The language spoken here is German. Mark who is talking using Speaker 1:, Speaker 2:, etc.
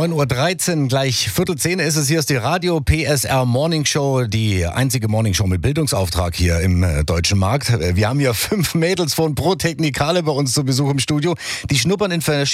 Speaker 1: 9:13 Uhr, gleich 9:45 ist es. Hier ist die Radio PSR Morning Show, die einzige Morning Show mit Bildungsauftrag hier im deutschen Markt. Wir haben hier 5 Mädels von Pro Technikale bei uns zu Besuch im Studio. Die schnuppern in verschiedenen